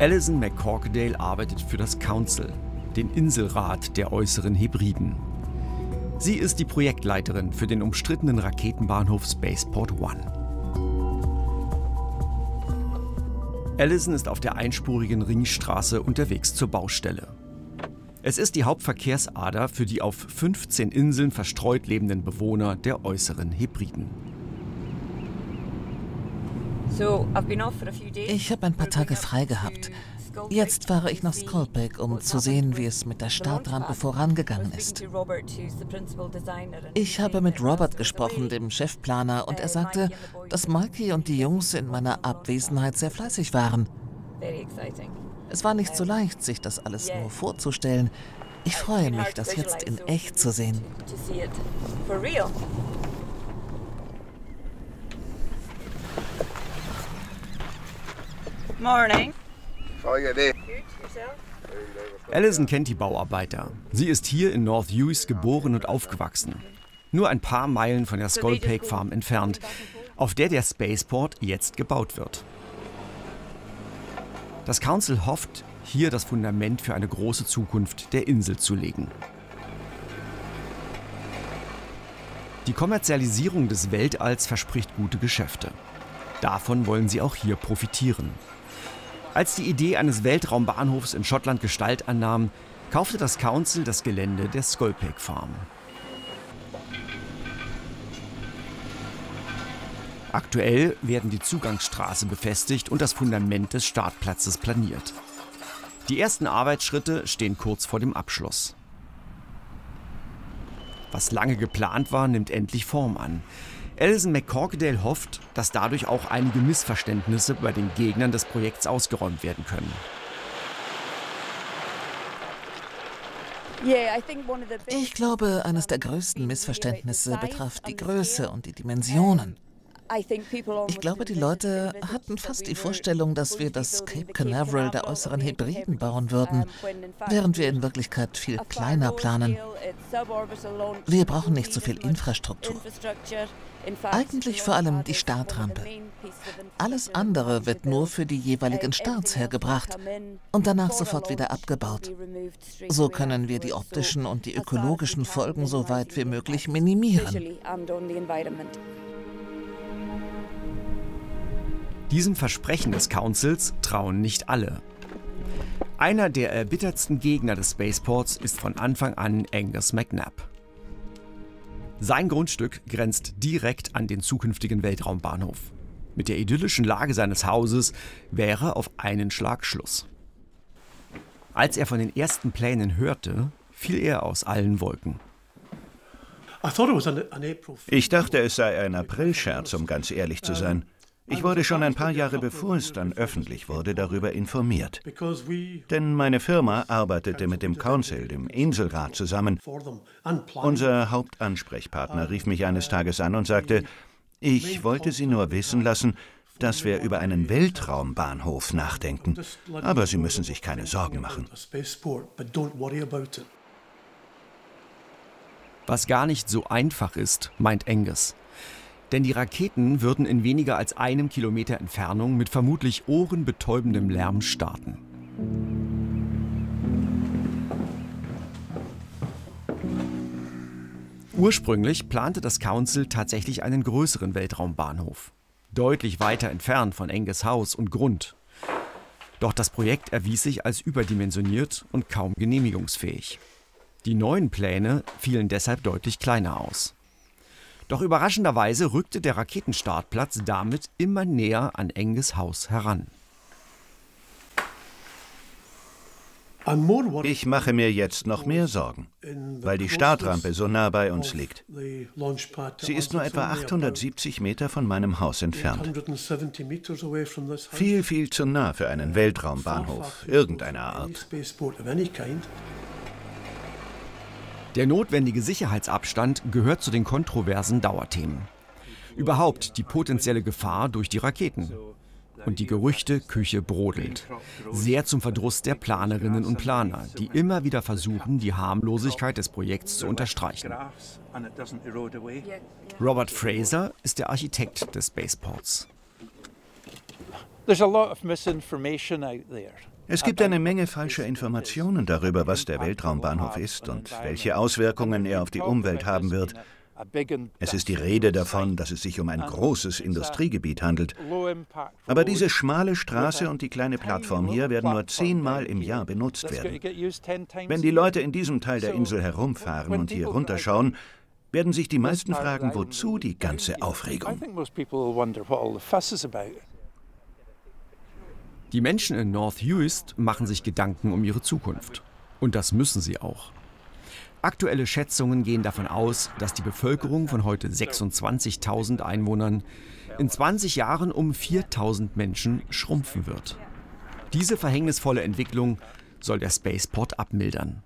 Alison McCorquodale arbeitet für das Council, den Inselrat der Äußeren Hebriden. Sie ist die Projektleiterin für den umstrittenen Raketenbahnhof Spaceport One. Alison ist auf der einspurigen Ringstraße unterwegs zur Baustelle. Es ist die Hauptverkehrsader für die auf 15 Inseln verstreut lebenden Bewohner der Äußeren Hebriden. Ich habe ein paar Tage frei gehabt. Jetzt fahre ich nach Skolpik, um zu sehen, wie es mit der Startrampe vorangegangen ist. Ich habe mit Robert gesprochen, dem Chefplaner, und er sagte, dass Mikey und die Jungs in meiner Abwesenheit sehr fleißig waren. Es war nicht so leicht, sich das alles nur vorzustellen. Ich freue mich, das jetzt in echt zu sehen. Morning. Alison kennt die Bauarbeiter. Sie ist hier in North Uist geboren und aufgewachsen. Nur ein paar Meilen von der Skolpik Farm entfernt, auf der Spaceport jetzt gebaut wird. Das Council hofft, hier das Fundament für eine große Zukunft der Insel zu legen. Die Kommerzialisierung des Weltalls verspricht gute Geschäfte. Davon wollen sie auch hier profitieren. Als die Idee eines Weltraumbahnhofs in Schottland Gestalt annahm, kaufte das Council das Gelände der Skolpik Farm. Aktuell werden die Zugangsstraße befestigt und das Fundament des Startplatzes planiert. Die ersten Arbeitsschritte stehen kurz vor dem Abschluss. Was lange geplant war, nimmt endlich Form an. Alison McCorquodale hofft, dass dadurch auch einige Missverständnisse bei den Gegnern des Projekts ausgeräumt werden können. Ich glaube, eines der größten Missverständnisse betraf die Größe und die Dimensionen. Ich glaube, die Leute hatten fast die Vorstellung, dass wir das Cape Canaveral der Äußeren Hebriden bauen würden, während wir in Wirklichkeit viel kleiner planen. Wir brauchen nicht so viel Infrastruktur. Eigentlich vor allem die Startrampe. Alles andere wird nur für die jeweiligen Starts hergebracht und danach sofort wieder abgebaut. So können wir die optischen und die ökologischen Folgen so weit wie möglich minimieren. Diesem Versprechen des Councils trauen nicht alle. Einer der erbittertsten Gegner des Spaceports ist von Anfang an Angus McNab. Sein Grundstück grenzt direkt an den zukünftigen Weltraumbahnhof. Mit der idyllischen Lage seines Hauses wäre auf einen Schlag Schluss. Als er von den ersten Plänen hörte, fiel er aus allen Wolken. Ich dachte, es sei ein Aprilscherz, um ganz ehrlich zu sein. Ich wurde schon ein paar Jahre bevor es dann öffentlich wurde, darüber informiert. Denn meine Firma arbeitete mit dem Council, dem Inselrat, zusammen. Unser Hauptansprechpartner rief mich eines Tages an und sagte, ich wollte Sie nur wissen lassen, dass wir über einen Weltraumbahnhof nachdenken. Aber Sie müssen sich keine Sorgen machen. Was gar nicht so einfach ist, meint Angus. Denn die Raketen würden in weniger als 1 Kilometer Entfernung mit vermutlich ohrenbetäubendem Lärm starten. Ursprünglich plante das Council tatsächlich einen größeren Weltraumbahnhof. Deutlich weiter entfernt von Angus' Haus und Grund. Doch das Projekt erwies sich als überdimensioniert und kaum genehmigungsfähig. Die neuen Pläne fielen deshalb deutlich kleiner aus. Doch überraschenderweise rückte der Raketenstartplatz damit immer näher an Angus' Haus heran. Ich mache mir jetzt noch mehr Sorgen, weil die Startrampe so nah bei uns liegt. Sie ist nur etwa 870 Meter von meinem Haus entfernt. Viel, viel zu nah für einen Weltraumbahnhof irgendeiner Art. Der notwendige Sicherheitsabstand gehört zu den kontroversen Dauerthemen. Überhaupt die potenzielle Gefahr durch die Raketen. Und die Gerüchteküche brodelt. Sehr zum Verdruss der Planerinnen und Planer, die immer wieder versuchen, die Harmlosigkeit des Projekts zu unterstreichen. Robert Fraser ist der Architekt des Spaceports. Es gibt eine Menge falscher Informationen darüber, was der Weltraumbahnhof ist und welche Auswirkungen er auf die Umwelt haben wird. Es ist die Rede davon, dass es sich um ein großes Industriegebiet handelt. Aber diese schmale Straße und die kleine Plattform hier werden nur 10-mal im Jahr benutzt werden. Wenn die Leute in diesem Teil der Insel herumfahren und hier runterschauen, werden sich die meisten fragen, wozu die ganze Aufregung? Die Menschen in North Uist machen sich Gedanken um ihre Zukunft. Und das müssen sie auch. Aktuelle Schätzungen gehen davon aus, dass die Bevölkerung von heute 26.000 Einwohnern in 20 Jahren um 4.000 Menschen schrumpfen wird. Diese verhängnisvolle Entwicklung soll der Spaceport abmildern.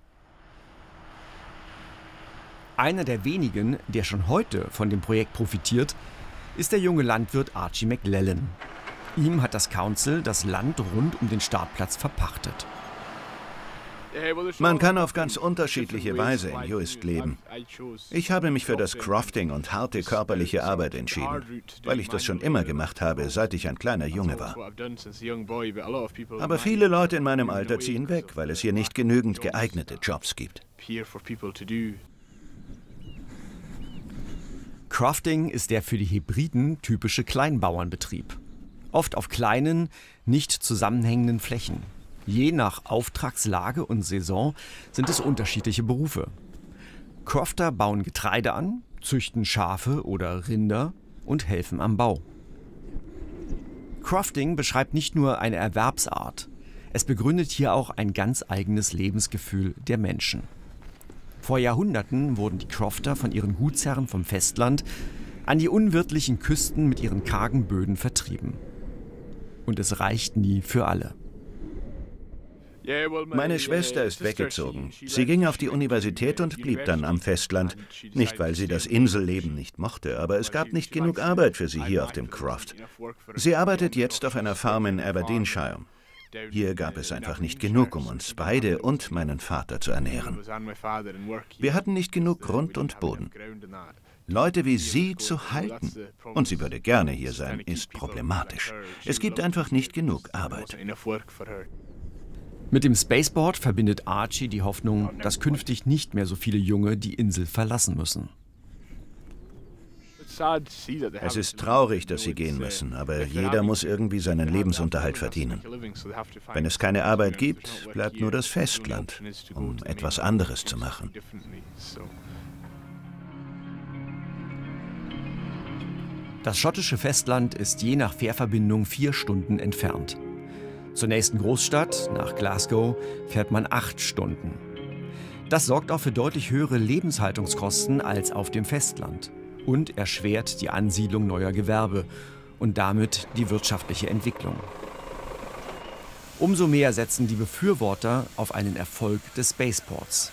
Einer der wenigen, der schon heute von dem Projekt profitiert, ist der junge Landwirt Archie McLellan. Ihm hat das Council das Land rund um den Startplatz verpachtet. Man kann auf ganz unterschiedliche Weise in Uist leben. Ich habe mich für das Crofting und harte körperliche Arbeit entschieden, weil ich das schon immer gemacht habe, seit ich ein kleiner Junge war. Aber viele Leute in meinem Alter ziehen weg, weil es hier nicht genügend geeignete Jobs gibt. Crofting ist der für die Hebriden typische Kleinbauernbetrieb. Oft auf kleinen, nicht zusammenhängenden Flächen. Je nach Auftragslage und Saison sind es unterschiedliche Berufe. Crofter bauen Getreide an, züchten Schafe oder Rinder und helfen am Bau. Crofting beschreibt nicht nur eine Erwerbsart, es begründet hier auch ein ganz eigenes Lebensgefühl der Menschen. Vor Jahrhunderten wurden die Crofter von ihren Gutsherren vom Festland an die unwirtlichen Küsten mit ihren kargen Böden vertrieben. Und es reicht nie für alle. Meine Schwester ist weggezogen. Sie ging auf die Universität und blieb dann am Festland. Nicht, weil sie das Inselleben nicht mochte, aber es gab nicht genug Arbeit für sie hier auf dem Croft. Sie arbeitet jetzt auf einer Farm in Aberdeenshire. Hier gab es einfach nicht genug, um uns beide und meinen Vater zu ernähren. Wir hatten nicht genug Grund und Boden. Leute wie sie zu halten, und sie würde gerne hier sein, ist problematisch. Es gibt einfach nicht genug Arbeit. Mit dem Spaceport verbindet Archie die Hoffnung, dass künftig nicht mehr so viele Junge die Insel verlassen müssen. Es ist traurig, dass sie gehen müssen, aber jeder muss irgendwie seinen Lebensunterhalt verdienen. Wenn es keine Arbeit gibt, bleibt nur das Festland, um etwas anderes zu machen. Das schottische Festland ist je nach Fährverbindung 4 Stunden entfernt. Zur nächsten Großstadt, nach Glasgow, fährt man 8 Stunden. Das sorgt auch für deutlich höhere Lebenshaltungskosten als auf dem Festland und erschwert die Ansiedlung neuer Gewerbe und damit die wirtschaftliche Entwicklung. Umso mehr setzen die Befürworter auf einen Erfolg des Spaceports.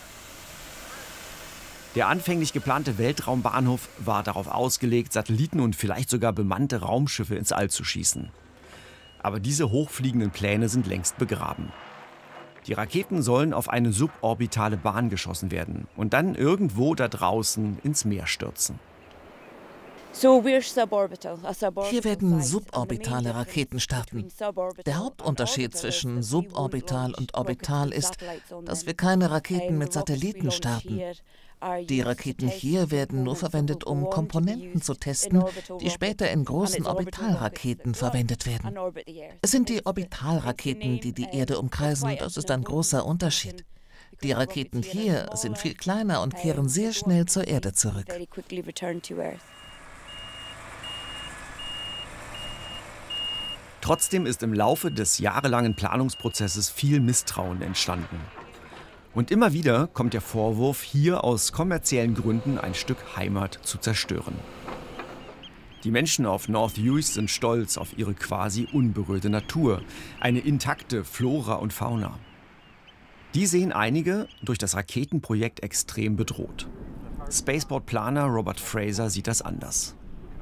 Der anfänglich geplante Weltraumbahnhof war darauf ausgelegt, Satelliten und vielleicht sogar bemannte Raumschiffe ins All zu schießen. Aber diese hochfliegenden Pläne sind längst begraben. Die Raketen sollen auf eine suborbitale Bahn geschossen werden und dann irgendwo da draußen ins Meer stürzen. Hier werden suborbitale Raketen starten. Der Hauptunterschied zwischen suborbital und orbital ist, dass wir keine Raketen mit Satelliten starten. Die Raketen hier werden nur verwendet, um Komponenten zu testen, die später in großen Orbitalraketen verwendet werden. Es sind die Orbitalraketen, die die Erde umkreisen, das ist ein großer Unterschied. Die Raketen hier sind viel kleiner und kehren sehr schnell zur Erde zurück. Trotzdem ist im Laufe des jahrelangen Planungsprozesses viel Misstrauen entstanden. Und immer wieder kommt der Vorwurf, hier aus kommerziellen Gründen ein Stück Heimat zu zerstören. Die Menschen auf North Uist sind stolz auf ihre quasi unberührte Natur, eine intakte Flora und Fauna. Die sehen einige durch das Raketenprojekt extrem bedroht. Spaceport-Planer Robert Fraser sieht das anders.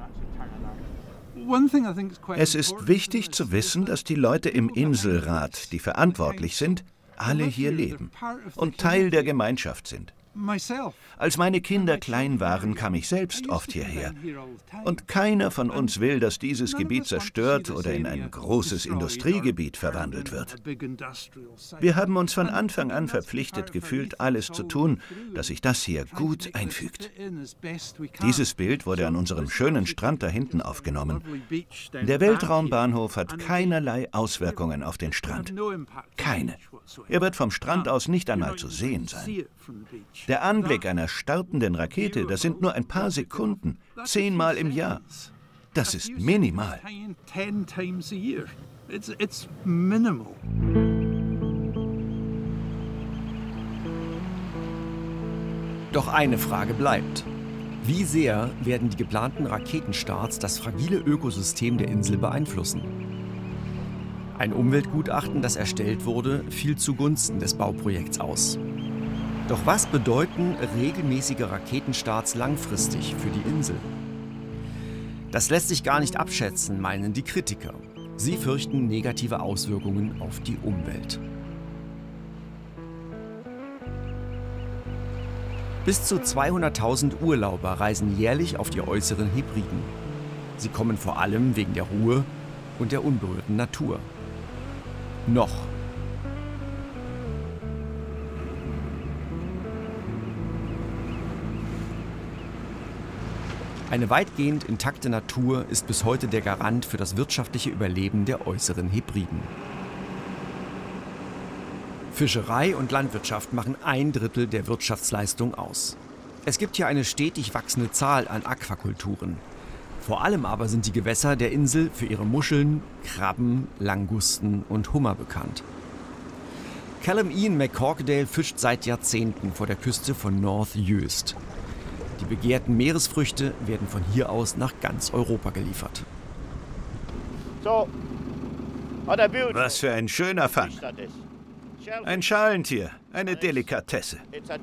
Es ist wichtig zu wissen, dass die Leute im Inselrat, die verantwortlich sind, alle hier leben und Teil der Gemeinschaft sind. Als meine Kinder klein waren, kam ich selbst oft hierher. Und keiner von uns will, dass dieses Gebiet zerstört oder in ein großes Industriegebiet verwandelt wird. Wir haben uns von Anfang an verpflichtet gefühlt, alles zu tun, dass sich das hier gut einfügt. Dieses Bild wurde an unserem schönen Strand da hinten aufgenommen. Der Weltraumbahnhof hat keinerlei Auswirkungen auf den Strand. Keine. Er wird vom Strand aus nicht einmal zu sehen sein. Der Anblick einer startenden Rakete, das sind nur ein paar Sekunden, 10-mal im Jahr. Das ist minimal. Doch eine Frage bleibt. Wie sehr werden die geplanten Raketenstarts das fragile Ökosystem der Insel beeinflussen? Ein Umweltgutachten, das erstellt wurde, fiel zugunsten des Bauprojekts aus. Doch was bedeuten regelmäßige Raketenstarts langfristig für die Insel? Das lässt sich gar nicht abschätzen, meinen die Kritiker. Sie fürchten negative Auswirkungen auf die Umwelt. Bis zu 200.000 Urlauber reisen jährlich auf die äußeren Hebriden. Sie kommen vor allem wegen der Ruhe und der unberührten Natur. Noch. Eine weitgehend intakte Natur ist bis heute der Garant für das wirtschaftliche Überleben der äußeren Hebriden. Fischerei und Landwirtschaft machen 1/3 der Wirtschaftsleistung aus. Es gibt hier eine stetig wachsende Zahl an Aquakulturen. Vor allem aber sind die Gewässer der Insel für ihre Muscheln, Krabben, Langusten und Hummer bekannt. Callum Ian McCorquodale fischt seit Jahrzehnten vor der Küste von North Uist. Die begehrten Meeresfrüchte werden von hier aus nach ganz Europa geliefert. Was für ein schöner Fang. Ein Schalentier, eine Delikatesse.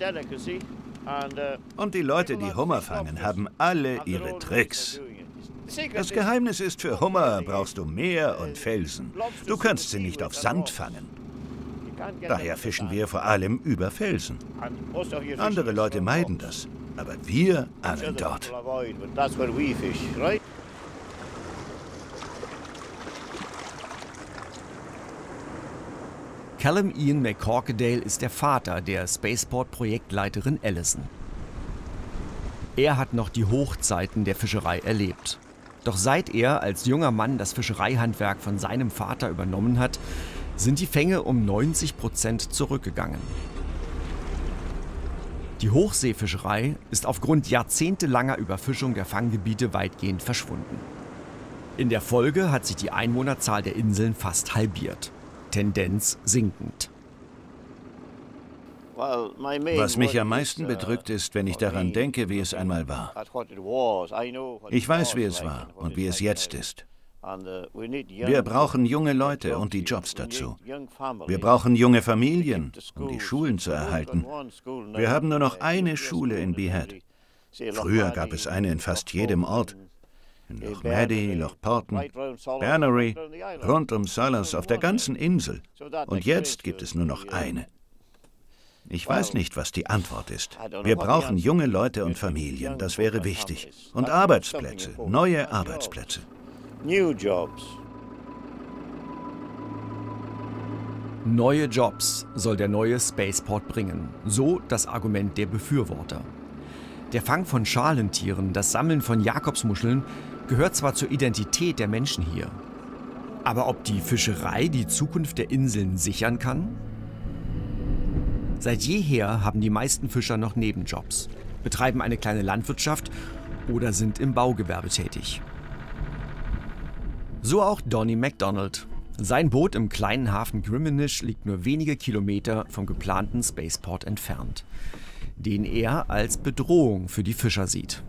Und die Leute, die Hummer fangen, haben alle ihre Tricks. Das Geheimnis ist, für Hummer brauchst du Meer und Felsen. Du kannst sie nicht auf Sand fangen. Daher fischen wir vor allem über Felsen. Andere Leute meiden das, aber wir angeln dort. Callum Ian McCorquodale ist der Vater der Spaceport-Projektleiterin Alison. Er hat noch die Hochzeiten der Fischerei erlebt. Doch seit er als junger Mann das Fischereihandwerk von seinem Vater übernommen hat, sind die Fänge um 90% zurückgegangen. Die Hochseefischerei ist aufgrund jahrzehntelanger Überfischung der Fanggebiete weitgehend verschwunden. In der Folge hat sich die Einwohnerzahl der Inseln fast halbiert. Tendenz sinkend. Was mich am meisten bedrückt, ist, wenn ich daran denke, wie es einmal war. Ich weiß, wie es war und wie es jetzt ist. Wir brauchen junge Leute und die Jobs dazu. Wir brauchen junge Familien, um die Schulen zu erhalten. Wir haben nur noch eine Schule in Behead. Früher gab es eine in fast jedem Ort. In Loch Maddie, Loch Porton, Bernery, rund um Salas, auf der ganzen Insel. Und jetzt gibt es nur noch eine. Ich weiß nicht, was die Antwort ist. Wir brauchen junge Leute und Familien, das wäre wichtig. Und Arbeitsplätze, neue Arbeitsplätze. Neue Jobs soll der neue Spaceport bringen, so das Argument der Befürworter. Der Fang von Schalentieren, das Sammeln von Jakobsmuscheln gehört zwar zur Identität der Menschen hier, aber ob die Fischerei die Zukunft der Inseln sichern kann? Seit jeher haben die meisten Fischer noch Nebenjobs, betreiben eine kleine Landwirtschaft oder sind im Baugewerbe tätig. So auch Donnie MacDonald. Sein Boot im kleinen Hafen Griminish liegt nur wenige Kilometer vom geplanten Spaceport entfernt, den er als Bedrohung für die Fischer sieht.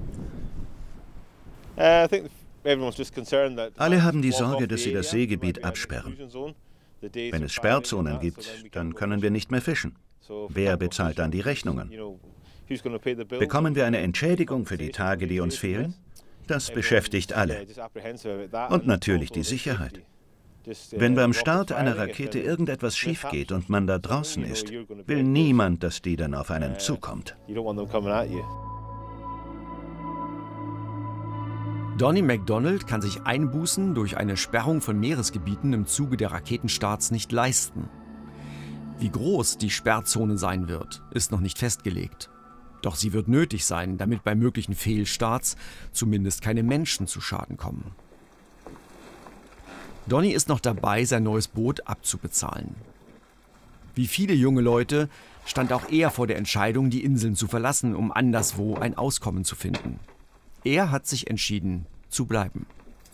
Alle haben die Sorge, dass sie das Seegebiet absperren. Wenn es Sperrzonen gibt, dann können wir nicht mehr fischen. Wer bezahlt dann die Rechnungen? Bekommen wir eine Entschädigung für die Tage, die uns fehlen? Das beschäftigt alle. Und natürlich die Sicherheit. Wenn beim Start einer Rakete irgendetwas schief geht und man da draußen ist, will niemand, dass die dann auf einen zukommt. Donnie McDonald kann sich Einbußen durch eine Sperrung von Meeresgebieten im Zuge der Raketenstarts nicht leisten. Wie groß die Sperrzone sein wird, ist noch nicht festgelegt. Doch sie wird nötig sein, damit bei möglichen Fehlstarts zumindest keine Menschen zu Schaden kommen. Donnie ist noch dabei, sein neues Boot abzubezahlen. Wie viele junge Leute stand auch er vor der Entscheidung, die Inseln zu verlassen, um anderswo ein Auskommen zu finden. Er hat sich entschieden, zu bleiben.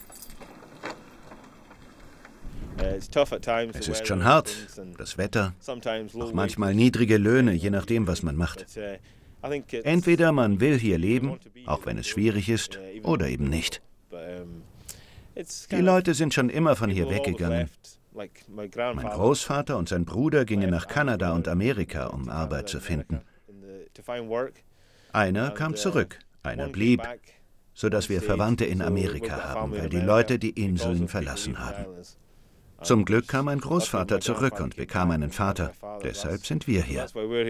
Es ist schon hart, das Wetter, auch manchmal niedrige Löhne, je nachdem, was man macht. Entweder man will hier leben, auch wenn es schwierig ist, oder eben nicht. Die Leute sind schon immer von hier weggegangen. Mein Großvater und sein Bruder gingen nach Kanada und Amerika, um Arbeit zu finden. Einer kam zurück, einer blieb, sodass wir Verwandte in Amerika haben, weil die Leute die Inseln verlassen haben. Zum Glück kam mein Großvater zurück und bekam einen Vater. Deshalb sind wir hier.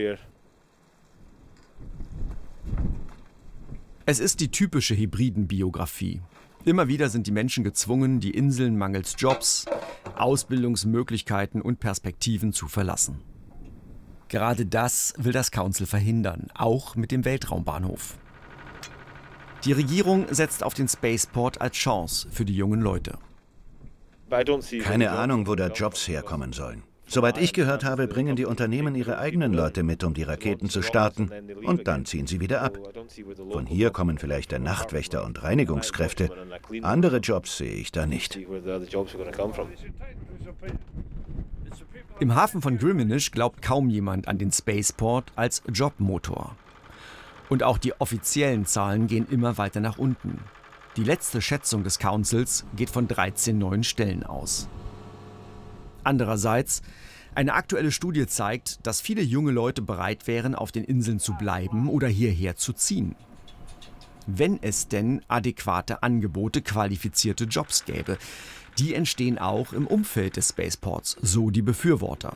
Es ist die typische Hebridenbiografie. Immer wieder sind die Menschen gezwungen, die Inseln mangels Jobs, Ausbildungsmöglichkeiten und Perspektiven zu verlassen. Gerade das will das Council verhindern, auch mit dem Weltraumbahnhof. Die Regierung setzt auf den Spaceport als Chance für die jungen Leute. Keine Ahnung, wo da Jobs herkommen sollen. Soweit ich gehört habe, bringen die Unternehmen ihre eigenen Leute mit, um die Raketen zu starten, und dann ziehen sie wieder ab. Von hier kommen vielleicht der Nachtwächter und Reinigungskräfte. Andere Jobs sehe ich da nicht. Im Hafen von Griminish glaubt kaum jemand an den Spaceport als Jobmotor. Und auch die offiziellen Zahlen gehen immer weiter nach unten. Die letzte Schätzung des Councils geht von 13 neuen Stellen aus. Andererseits, eine aktuelle Studie zeigt, dass viele junge Leute bereit wären, auf den Inseln zu bleiben oder hierher zu ziehen. Wenn es denn adäquate Angebote, qualifizierte Jobs gäbe. Die entstehen auch im Umfeld des Spaceports, so die Befürworter.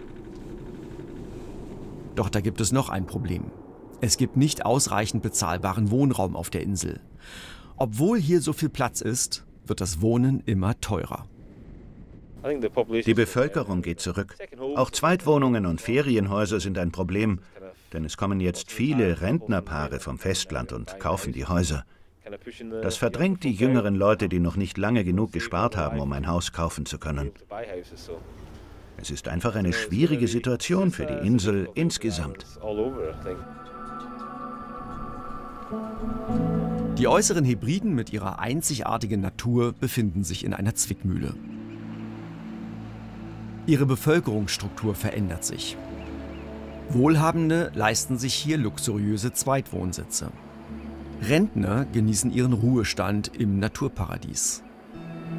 Doch da gibt es noch ein Problem. Es gibt nicht ausreichend bezahlbaren Wohnraum auf der Insel. Obwohl hier so viel Platz ist, wird das Wohnen immer teurer. Die Bevölkerung geht zurück. Auch Zweitwohnungen und Ferienhäuser sind ein Problem, denn es kommen jetzt viele Rentnerpaare vom Festland und kaufen die Häuser. Das verdrängt die jüngeren Leute, die noch nicht lange genug gespart haben, um ein Haus kaufen zu können. Es ist einfach eine schwierige Situation für die Insel insgesamt. Die äußeren Hebriden mit ihrer einzigartigen Natur befinden sich in einer Zwickmühle. Ihre Bevölkerungsstruktur verändert sich. Wohlhabende leisten sich hier luxuriöse Zweitwohnsitze. Rentner genießen ihren Ruhestand im Naturparadies.